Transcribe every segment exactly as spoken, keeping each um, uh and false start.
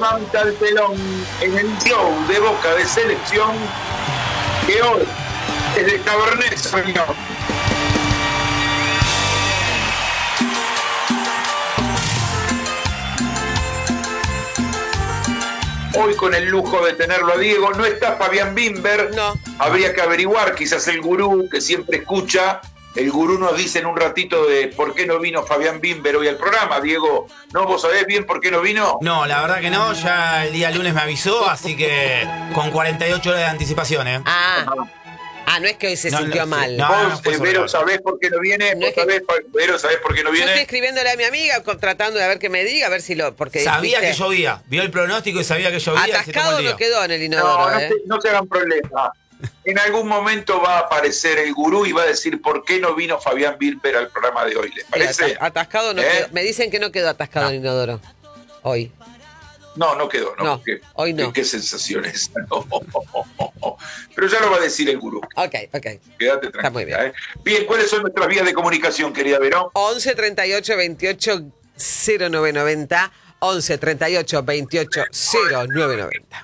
levanta el telón en el show de Boca de Selección, que hoy es de Cabernet Sauvignon. Hoy con el lujo de tenerlo a Diego, no está Fabián Bimber, no. Habría que averiguar, quizás el gurú que siempre escucha, el gurú nos dice en un ratito de por qué no vino Fabián Bimber hoy al programa. Diego, ¿no? ¿Vos sabés bien por qué no vino? No, la verdad que no, ya el día lunes me avisó, así que con cuarenta y ocho horas de anticipación, ¿eh? Ah, ah no es que hoy se no, sintió no, mal. No, no, ¿Vos, no eh, Vero, sabés por qué no viene? No ¿Vos es que... sabés, Vero, sabés por qué no viene? Yo estoy escribiéndole a mi amiga, tratando de ver qué me diga, a ver si lo... Porque sabía ¿viste? que llovía, vio el pronóstico y sabía que llovía. Atascado no quedó en el No, inodoro, no, ¿eh? se, no se hagan problema. En algún momento va a aparecer el gurú y va a decir por qué no vino Fabián Bimber al programa de hoy. ¿Les parece? Sí, atascado no ¿Eh? quedó. Me dicen que no quedó atascado no. el inodoro. Hoy. No, no quedó, ¿no? No, ¿Qué, hoy no. ¿Qué, qué sensación es? No. Pero ya lo va a decir el gurú. Ok, ok. Quédate tranquila. Está muy bien. ¿eh? Bien, ¿cuáles son nuestras vías de comunicación, querida Verón? once treinta y ocho veintiocho cero nueve noventa. once treinta y ocho veintiocho cero nueve noventa.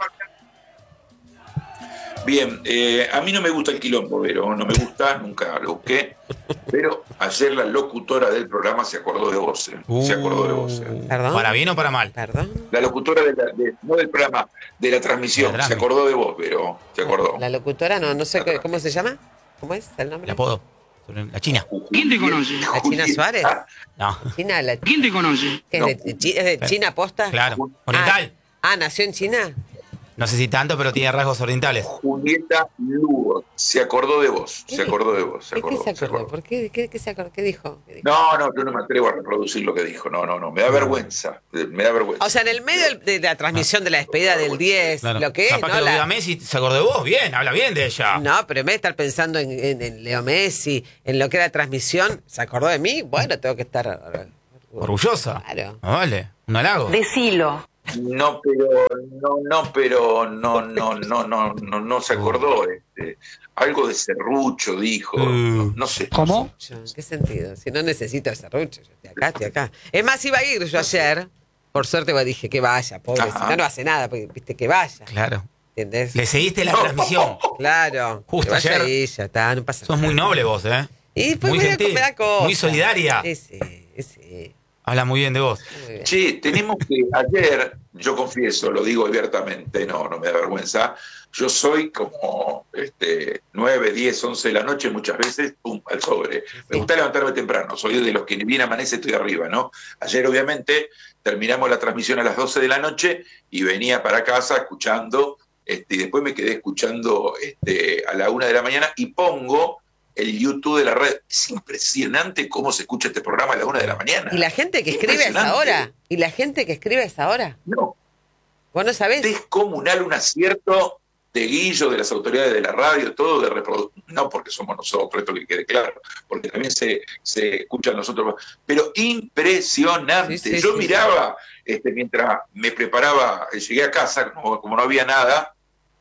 Bien, eh, a mí no me gusta el quilombo, Vero, no me gusta, nunca lo busqué, pero ayer la locutora del programa se acordó de vos, eh, Uh, se acordó de vos. Eh. ¿Perdón? ¿Para bien o para mal? ¿Perdón? La locutora, de la, de, no del programa, de la transmisión, De la se acordó de vos, Vero, se acordó. La locutora, no, no sé qué, cómo se llama. ¿Cómo es el nombre? El apodo. La China. ¿Quién te conoce? ¿La China Suárez? No. China, la, ¿Quién te conoce? ¿qué es, No. de, chi- es de China posta? Claro. Oriental. Ah, ah, ¿nació en China? No sé si tanto, pero tiene rasgos orientales. Julieta Lugo, se acordó de vos, se acordó de vos, se ¿De acordó. qué se se acordó? acordó. ¿Por qué? ¿De qué, qué se acordó? ¿Qué dijo? ¿Qué dijo? No, no, yo no me atrevo a reproducir lo que dijo, no, no, no, me da vergüenza, me da vergüenza. O sea, en el medio del- de la transmisión de la despedida del diez, Claro. lo que es, Capaz ¿no? que lo La- diga Messi, se acordó de vos, bien, habla bien de ella. No, pero en vez de estar pensando en, en- en Leo Messi, en lo que era transmisión, ¿se acordó de mí? Bueno, tengo que estar... Orgullosa. Claro. Ah, vale, un halago. Decilo. No, pero, no, no, pero, no, no, no, no, no, no se acordó, este, algo de serrucho dijo, no, no sé. ¿Cómo? ¿En qué sentido? Si no necesito ese serrucho, yo estoy acá, estoy acá. Es más, iba a ir yo ayer, por suerte pues, dije que vaya, pobre, Ajá. si no, no hace nada, porque viste que vaya, Claro. ¿entendés? Le seguiste la transmisión. Claro, Justo que vaya ayer. ahí, ya está, no pasa Sos nada. muy noble vos, ¿eh? Y pues muy me da- gentil, me da cosa. muy solidaria. Sí, sí, sí. Habla muy bien de vos. Muy bien. Sí, tenemos que, ayer, yo confieso, lo digo abiertamente, no, no me da vergüenza, yo soy como este, nueve, diez, once de la noche, muchas veces, pum, al sobre. Me gusta levantarme temprano, soy de los que ni bien amanece estoy arriba, ¿no? Ayer, obviamente, terminamos la transmisión a las doce de la noche y venía para casa escuchando, este, y después me quedé escuchando este, a la una de la mañana y pongo el YouTube de la red. Es impresionante cómo se escucha este programa a la una de la mañana. ¿Y la gente que escribe a esa Impresionante. hora? ¿Y la gente que escribe a esa hora? No, ¿Vos no sabés? descomunal un acierto de Guillo, de las autoridades de la radio, todo de reproducción, no porque somos nosotros, esto que quede claro, porque también se, se escuchan nosotros, pero impresionante. Sí, sí, Yo sí, miraba, este, mientras me preparaba, eh, llegué a casa, como, como no había nada,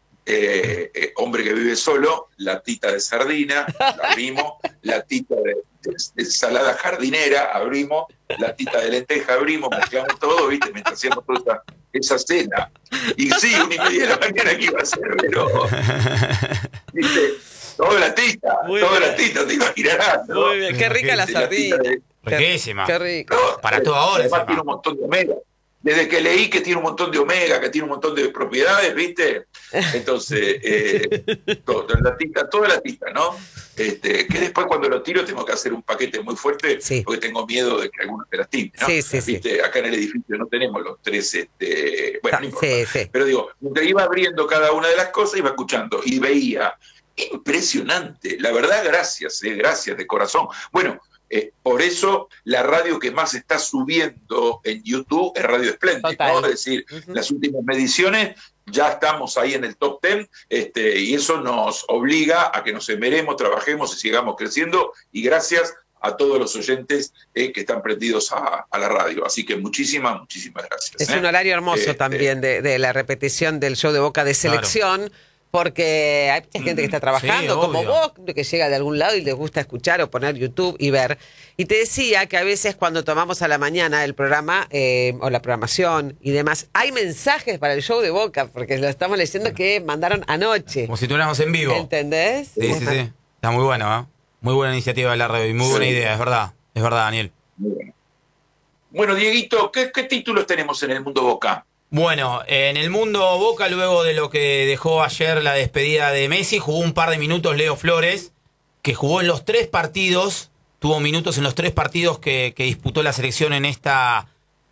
eh, eh, hombre que vive solo, latita de sardina, la abrimos, latita de, de, de ensalada jardinera, abrimos, latita de lenteja, abrimos, mezclamos todo, ¿viste? Mientras hacíamos toda esa, esa cena. Y sí, una y media de la mañana que iba a ser, pero, ¿viste? Todo latita, Muy todo bien. latita, te imaginarás, ¿no? Muy bien, qué rica la Latita sardina. de- Riquísima. Qué rico. no, Para toda hora, Además encima. tiene un montón de omega. Desde que leí que tiene un montón de omega, que tiene un montón de propiedades, ¿viste? Entonces, eh, todo, la tinta, toda la tinta, ¿no? Este, que después cuando lo tiro tengo que hacer un paquete muy fuerte Sí. porque tengo miedo de que algunos te lastimen, ¿no? Sí, sí, sí. ¿Viste? Acá en el edificio no tenemos los tres, este, bueno, no importa. Sí, sí. Pero digo, mientras iba abriendo cada una de las cosas, iba escuchando y veía. Impresionante. La verdad, gracias, eh, gracias de corazón. Bueno, eh, por eso la radio que más está subiendo en YouTube es Radio Splendid, Total. ¿no? Es decir, Ujú. las últimas mediciones ya estamos ahí en el top ten, este, y eso nos obliga a que nos esmeremos, trabajemos y sigamos creciendo, y gracias a todos los oyentes eh, que están prendidos a, a la radio. Así que muchísimas, muchísimas gracias. Es ¿eh? un horario hermoso Este, también de, de la repetición del show de Boca de selección, Porque hay mucha gente que está trabajando, Sí, como obvio. vos, que llega de algún lado y les gusta escuchar o poner YouTube y ver. Y te decía que a veces cuando tomamos a la mañana el programa eh, o la programación y demás, hay mensajes para el show de Boca, porque lo estamos leyendo que mandaron anoche. Como si estuviéramos en vivo. ¿Entendés? Sí, sí, sí. Está muy bueno, ¿eh? Muy buena iniciativa de la radio y muy buena Sí. idea, es verdad. Es verdad, Daniel. Muy bueno. Bueno, Dieguito, ¿qué, qué títulos tenemos en el mundo Boca? Bueno, en el mundo Boca, luego de lo que dejó ayer la despedida de Messi, jugó un par de minutos Leo Flores, que jugó en los tres partidos, tuvo minutos en los tres partidos que, que disputó la selección en esta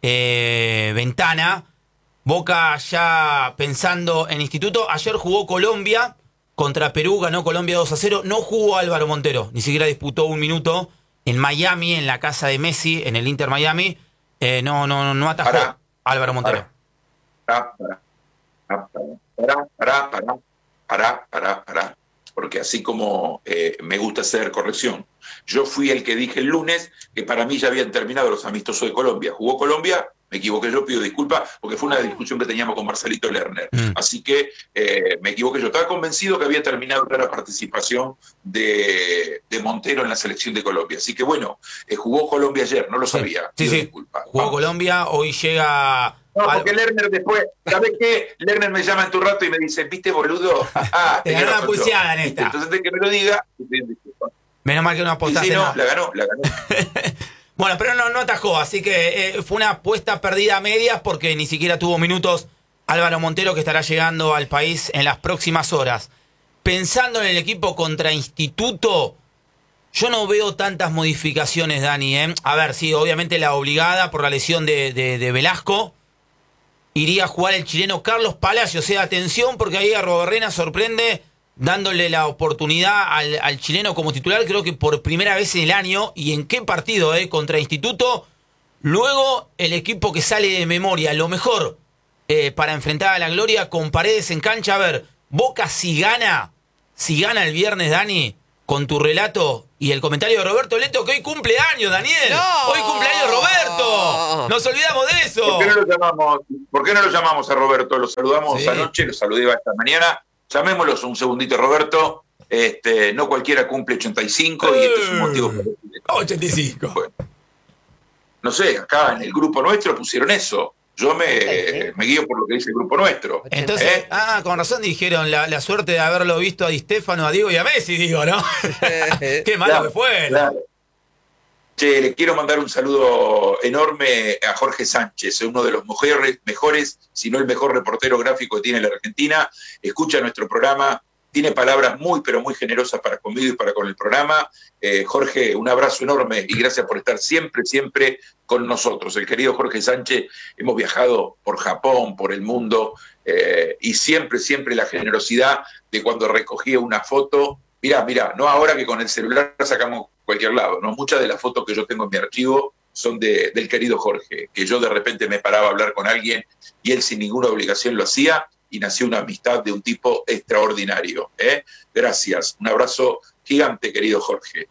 eh, ventana. Boca ya pensando en Instituto, ayer jugó Colombia contra Perú, ganó Colombia dos a cero, no jugó Álvaro Montero, ni siquiera disputó un minuto en Miami, en la casa de Messi, en el Inter Miami, eh, no, no, no atajó Pará. Álvaro Montero. Pará. Pará, pará, pará, pará, pará, pará, pará, pará, porque así como eh, me gusta hacer corrección, yo fui el que dije el lunes que para mí ya habían terminado los amistosos de Colombia. Jugó Colombia, me equivoqué, yo pido disculpas, porque fue una discusión que teníamos con Marcelito Lerner. Mm. Así que eh, me equivoqué, yo estaba convencido que había terminado la participación de, de Montero en la selección de Colombia. Así que bueno, eh, jugó Colombia ayer, no lo sabía. Sí, Pido sí. disculpas. Jugó Vamos. Colombia, hoy llega... No, al- porque Lerner después, ¿sabes qué? Lerner me llama en tu rato y me dice, ¿viste, boludo? Ah, Te ganó tenía una razón yo. pulseada en esta. Entonces, de que me lo diga, y pido disculpas. Menos mal que no Y apostaste sí, no, nada. la ganó, la ganó. Bueno, pero no, no atajó, así que eh, fue una apuesta perdida a medias porque ni siquiera tuvo minutos Álvaro Montero, que estará llegando al país en las próximas horas. Pensando en el equipo contra Instituto, yo no veo tantas modificaciones, Dani. ¿eh? A ver, sí, obviamente la obligada por la lesión de, de, de Velasco. Iría a jugar el chileno Carlos Palacios. O sea, atención, porque ahí a Roberrena sorprende dándole la oportunidad al, al chileno como titular, creo que por primera vez en el año. ¿Y en qué partido? Eh? Contra Instituto. Luego el equipo que sale de memoria, lo mejor eh, para enfrentar a la gloria con Paredes en cancha. A ver, Boca si gana, si gana el viernes, Dani, con tu relato y el comentario de Roberto Leto, que hoy cumple años, Daniel. ¡No! Hoy cumpleaños Roberto. Nos olvidamos de eso. ¿Por qué no lo llamamos, ¿por qué no lo llamamos a Roberto? Lo saludamos Sí. anoche, lo saludé esta mañana. Llamémoslos un segundito, Roberto. Este, no cualquiera cumple ochenta y cinco y esto es un motivo para decirle. ochenta y cinco. Bueno, no sé, acá en el grupo nuestro pusieron eso. Yo me, Sí. me guío por lo que dice el grupo nuestro. Entonces, ¿Eh? ah, con razón dijeron la, la suerte de haberlo visto a Di Stéfano, a Diego y a Messi, digo, ¿no? Qué malo Claro, que fue. claro. Che, le quiero mandar un saludo enorme a Jorge Sánchez, uno de los mejores, mejores, si no el mejor reportero gráfico que tiene la Argentina. Escucha nuestro programa, tiene palabras muy, pero muy generosas para conmigo y para con el programa. Eh, Jorge, un abrazo enorme y gracias por estar siempre, siempre con nosotros. El querido Jorge Sánchez, hemos viajado por Japón, por el mundo, eh, y siempre, siempre la generosidad de cuando recogía una foto. Mirá, mirá, no ahora que con el celular sacamos cualquier lado, ¿no? Muchas de las fotos que yo tengo en mi archivo son de, del querido Jorge, que yo de repente me paraba a hablar con alguien y él sin ninguna obligación lo hacía y nació una amistad de un tipo extraordinario. ¿eh? Gracias, un abrazo gigante, querido Jorge.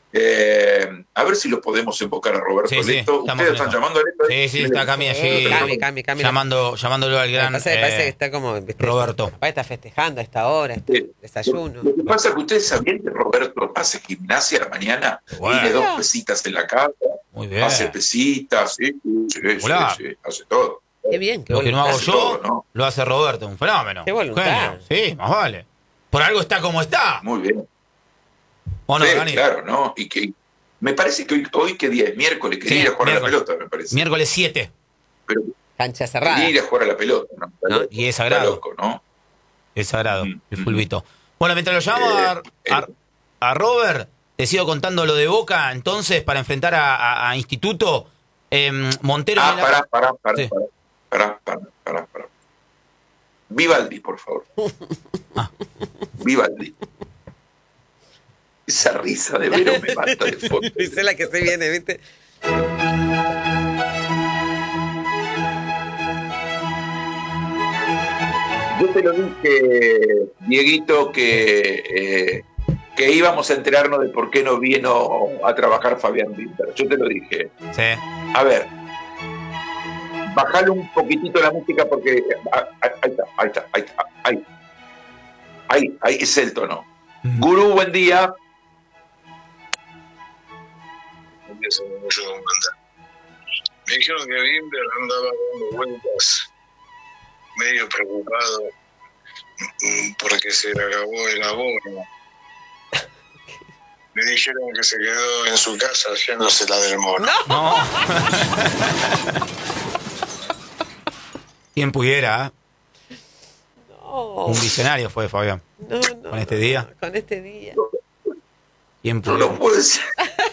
Eh, a ver si lo podemos invocar a Roberto Sí, sí, Leto. estamos ¿Ustedes en están eso. llamando a Leto? Sí, sí, está Cami allí. Sí, Cami, Cami, Cami. Llamando, llamándolo al Me gran parece, me parece que eh, está como... ¿viste? Roberto. Papá está festejando a esta hora, está Sí. desayuno. Lo que pasa es que ustedes sabían que Roberto hace gimnasia a la mañana, Bueno. tiene dos pesitas en la casa, Muy bien. hace pesitas, sí, sí, sí, Hola. sí, hace todo. Qué bien, qué Lo que no hago hace yo, todo, ¿no? lo hace Roberto, un fenómeno. Qué voluntad. Genio. Sí, más vale. Por algo está como está. Muy bien. ¿O no, Sí, Dani? claro, ¿no? Y que me parece que hoy, hoy ¿qué día es? Miércoles, quería Sí, ir a jugar miércoles. a la pelota, me parece. Miércoles siete. Pero Cancha cerrada. quería ir a jugar a la pelota, ¿no? Está ¿No? loco, Y es está sagrado. loco, ¿no? Es sagrado, Mm, el mm. fulbito. Bueno, mientras lo llamamos a, Eh, a, a Robert, te sigo contando lo de Boca, entonces, para enfrentar a, a- a Instituto. Eh, Montero... Ah, en la- pará, pará, pará, Sí. pará, pará, pará, pará, pará. Vivaldi, por favor. Ah. Vivaldi. Esa risa de Vero me mata de fondo. Esa es la que se viene, ¿viste? Yo te lo dije, Dieguito, que, eh, que íbamos a enterarnos de por qué no vino a trabajar Fabián Winter. Yo te lo dije. Sí. A ver, bajale un poquitito la música porque... ah, ah, Ahí está, ahí está, ahí está. Ahí, Ahí, ahí es el tono. Mm. Gurú, buen día. Me dijeron que Bimber andaba dando vueltas, medio preocupado porque se le acabó el abono. Me dijeron que se quedó en su casa haciéndose la del mono. No. ¿Quién pudiera? ¿eh? No. Un visionario fue Fabián. No, no, con este día. no, con este día. ¿Quién No pudiera? lo puede ser.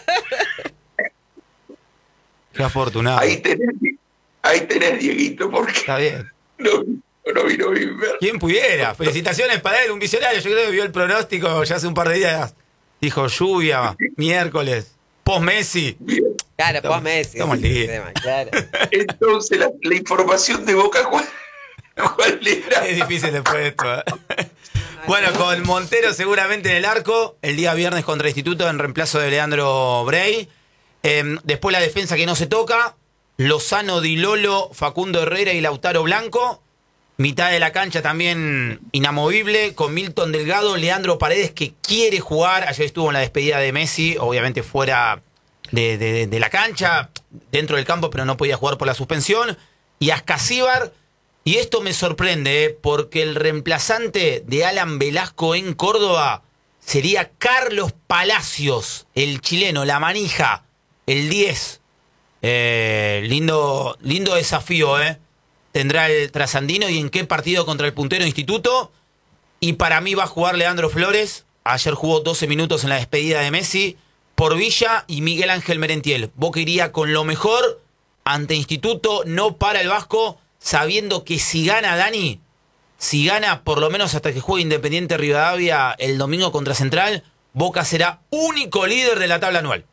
Qué afortunado. Ahí tenés, ahí tenés, Dieguito, porque Está bien. no, no vino Bimber. ¿Quién pudiera? Felicitaciones para él, un visionario. Yo creo que vio el pronóstico ya hace un par de días. Dijo lluvia, miércoles, post-Messi. Bien. Claro, Estamos- pues Messi. estamos ese es el listos. tema, claro. Entonces, la, la información de Boca, ¿cuál, cuál era? Es difícil después de esto. ¿eh? Bueno, con Montero seguramente en el arco, el día viernes contra Instituto en reemplazo de Leandro Bray. Eh, después la defensa que no se toca, Lozano, Di Lolo, Facundo Herrera y Lautaro Blanco. Mitad de la cancha también inamovible, con Milton Delgado, Leandro Paredes, que quiere jugar. Ayer estuvo en la despedida de Messi, obviamente fuera de, de- de la cancha, dentro del campo, pero no podía jugar por la suspensión. Y Ascasíbar, y esto me sorprende, ¿eh? porque el reemplazante de Alan Velasco en Córdoba sería Carlos Palacios, el chileno, la manija, el diez. Eh, lindo, lindo desafío, ¿eh? Tendrá el trasandino y en qué partido contra el puntero Instituto. Y para mí va a jugar Leandro Flores. Ayer jugó doce minutos en la despedida de Messi por Villa y Miguel Ángel Merentiel. Boca iría con lo mejor ante Instituto, no para el Vasco, sabiendo que si gana Dani, si gana por lo menos hasta que juegue Independiente Rivadavia el domingo contra Central, Boca será único líder de la tabla anual.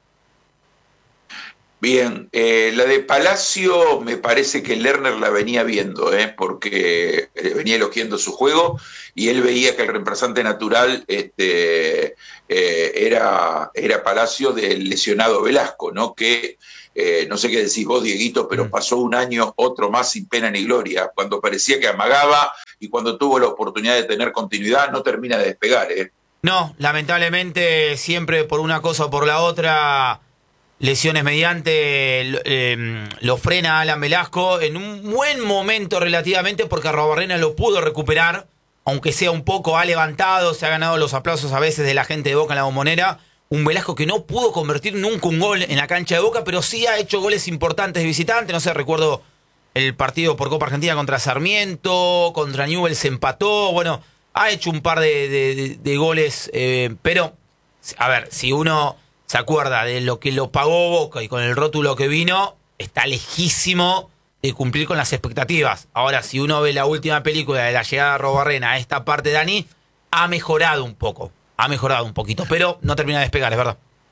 Bien, eh, la de Palacio me parece que Lerner la venía viendo, eh, porque eh, venía elogiando su juego y él veía que el reemplazante natural este, eh, era, era Palacio del lesionado Velasco, ¿no? Que eh, no sé qué decís vos, Dieguito, pero Mm. pasó un año, otro más sin pena ni gloria, cuando parecía que amagaba y cuando tuvo la oportunidad de tener continuidad no termina de despegar, ¿eh? No, lamentablemente siempre por una cosa o por la otra, lesiones mediante, eh, lo frena Alan Velasco en un buen momento relativamente porque Arrobarrena lo pudo recuperar, aunque sea un poco, ha levantado, se ha ganado los aplausos a veces de la gente de Boca en la Bombonera. Un Velasco que no pudo convertir nunca un gol en la cancha de Boca, pero sí ha hecho goles importantes de visitante. No sé, recuerdo el partido por Copa Argentina contra Sarmiento, contra Newell's se empató. Bueno, ha hecho un par de, de, de, de goles, eh, pero, a ver, si uno se acuerda de lo que lo pagó Boca y con el rótulo que vino, está lejísimo de cumplir con las expectativas. Ahora, si uno ve la última película de la llegada de Arrobarrena a esta parte, Dani, ha mejorado un poco. Ha mejorado un poquito, pero no termina de despegar, es verdad.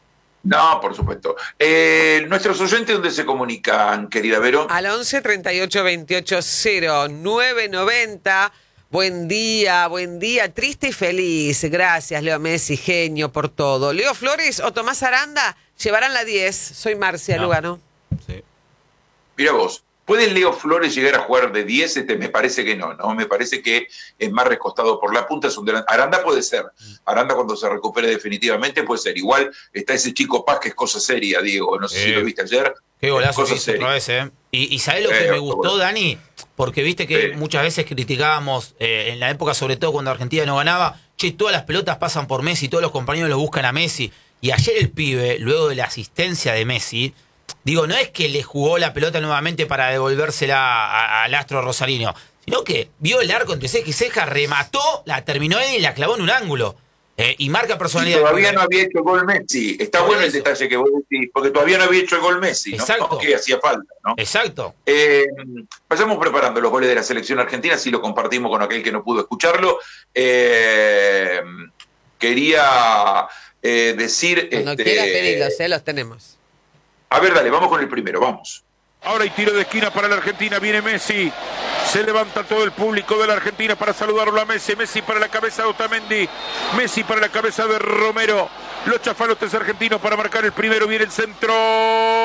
No, por supuesto. Eh, ¿Nuestros oyentes dónde se comunican, querida Vero? Al once treinta y ocho veintiocho cero nueve noventa. Buen día, buen día, triste y feliz. Gracias, Leo Messi, genio por todo. Leo Flores o Tomás Aranda llevarán la diez. Soy Marcia No. Lugano. Sí. Mira vos, ¿puede Leo Flores llegar a jugar de diez? Este, me parece que no, ¿no? Me parece que es más recostado por la punta. Es un delante- Aranda puede ser. Aranda cuando se recupere definitivamente puede ser. Igual está ese chico Paz que es cosa seria, Diego. No sé Sí. si lo viste ayer. Qué golazo Cosa que hizo seria. otra vez, ¿eh? Y, y ¿sabés lo que Eh, me gustó, bueno. Dani? Porque viste que Sí. muchas veces criticábamos, eh, en la época sobre todo cuando Argentina no ganaba, che, todas las pelotas pasan por Messi, todos los compañeros lo buscan a Messi. Y ayer el pibe, luego de la asistencia de Messi, digo, no es que le jugó la pelota nuevamente para devolvérsela a- al astro rosarino, sino que vio el arco entre ceja y ceja, remató, la terminó él y la clavó en un ángulo. Eh, y marca Y personalidad. todavía no había hecho gol Messi. Está Por bueno el eso. detalle que vos decís, porque todavía no había hecho el gol Messi, ¿no? Exacto. Que hacía falta, ¿no? Exacto. Eh, vayamos preparando los goles de la selección argentina, si lo compartimos con aquel que no pudo escucharlo. Eh, quería eh, decir... Cuando este, quiera pedirlos, ¿eh? Los tenemos. A ver, dale, vamos con el primero, vamos. Ahora hay tiro de esquina para la Argentina, viene Messi, se levanta todo el público de la Argentina para saludarlo a Messi, Messi para la cabeza de Otamendi, Messi para la cabeza de Romero, los chafalotes argentinos para marcar el primero, viene el centro.